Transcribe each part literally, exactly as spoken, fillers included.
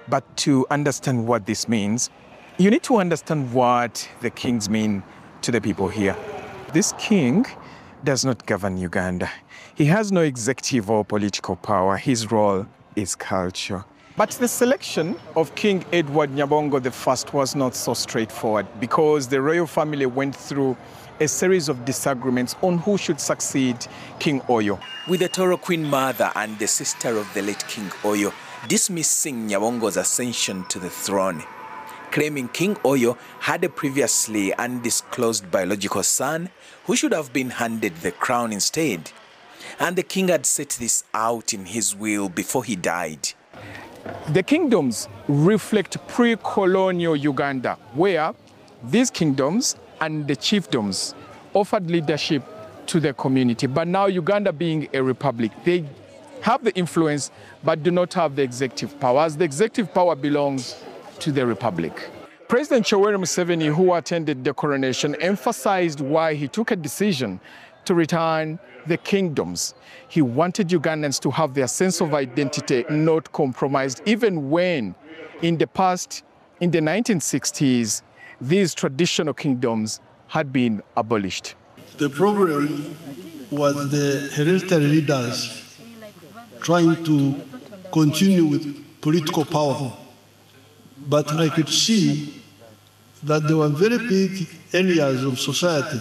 But to understand what this means, you need to understand what the kings mean to the people here. This king does not govern Uganda. He has no executive or political power. His role is culture. But the selection of King Edward Nyabongo the First was not so straightforward because the royal family went through a series of disagreements on who should succeed King Oyo. With the Toro Queen mother and the sister of the late King Oyo dismissing Nyabongo's ascension to the throne, claiming King Oyo had a previously undisclosed biological son who should have been handed the crown instead. And the king had set this out in his will before he died. The kingdoms reflect pre-colonial Uganda, where these kingdoms and the chiefdoms offered leadership to the community. But now Uganda being a republic, they have the influence but do not have the executive powers. The executive power belongs to the republic. President Yoweri Museveni, who attended the coronation, emphasized why he took a decision to return the kingdoms. He wanted Ugandans to have their sense of identity not compromised, even when in the past, in the nineteen sixties, these traditional kingdoms had been abolished. The problem was the hereditary leaders trying to continue with political power. But I could see that there were very big areas of society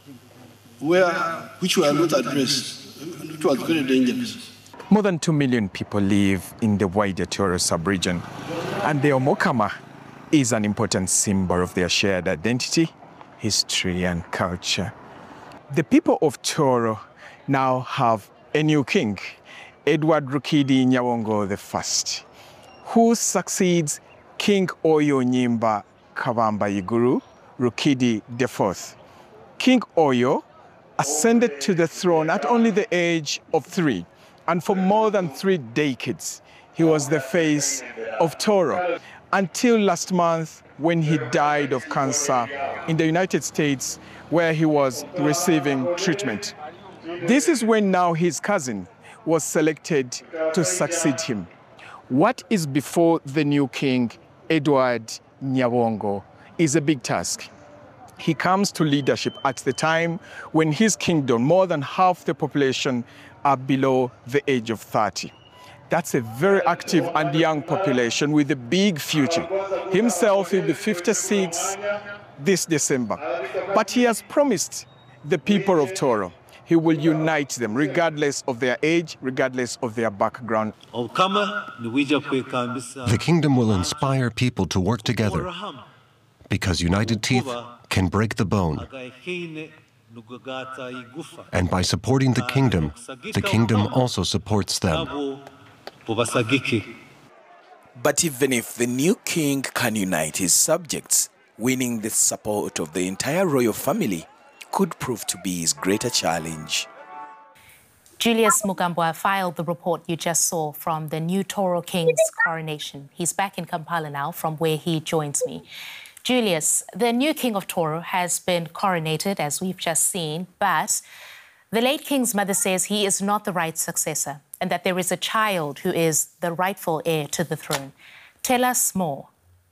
where, which were not addressed, which was very dangerous. More than two million people live in the wider Toro sub-region, and the Omokama is an important symbol of their shared identity, history, and culture. The people of Toro now have a new king, Edward Rukidi Nyabongo the First, who succeeds King Oyo Nyimba Kabamba Iguru Rukidi the Fourth. King Oyo ascended to the throne at only the age of three, and for more than three decades, he was the face of Toro, until last month when he died of cancer in the United States, where he was receiving treatment. This is when now his cousin was selected to succeed him. What is before the new king, Edward Nyabongo, is a big task. He comes to leadership at the time when his kingdom, more than half the population, are below the age of thirty. That's a very active and young population with a big future. Himself will be fifty-six this December. But he has promised the people of Toro he will unite them regardless of their age, regardless of their background. The kingdom will inspire people to work together because united teeth can break the bone. And by supporting the kingdom, the kingdom also supports them. But even if the new king can unite his subjects, winning the support of the entire royal family could prove to be his greater challenge. Julius Mugambwa filed the report you just saw from the new Toro King's coronation. He's back in Kampala now, from where he joins me. Julius, the new king of Toro has been coronated, as we've just seen, but the late king's mother says he is not the right successor and that there is a child who is the rightful heir to the throne. Tell us more.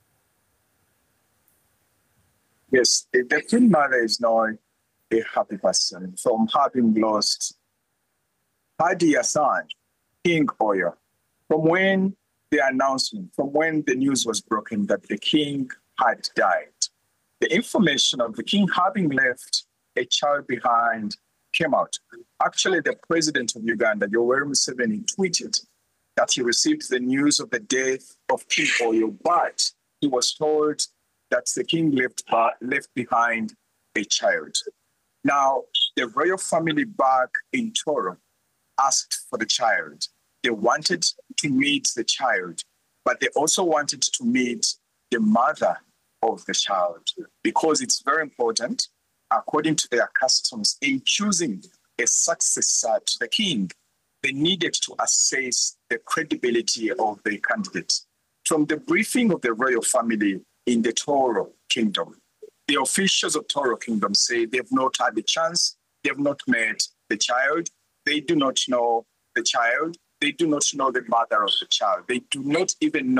Yes, the Queen Mother is now a happy person from having lost her dear son, King Oyo. From when the announcement, from when the news was broken that the king had died, the information of the king having left a child behind came out. Actually, the president of Uganda, Yoweri Museveni, tweeted that he received the news of the death of King Oyo, but he was told that the king left, uh, left behind a child. Now, the royal family back in Toro asked for the child. They wanted to meet the child, but they also wanted to meet the mother of the child, because it's very important, according to their customs, in choosing a successor to the king, they needed to assess the credibility of the candidate. From the briefing of the royal family in the Toro Kingdom, the officials of Toro Kingdom say they've not had the chance, they've not met the child, they do not know the child, they do not know the mother of the child, they do not even know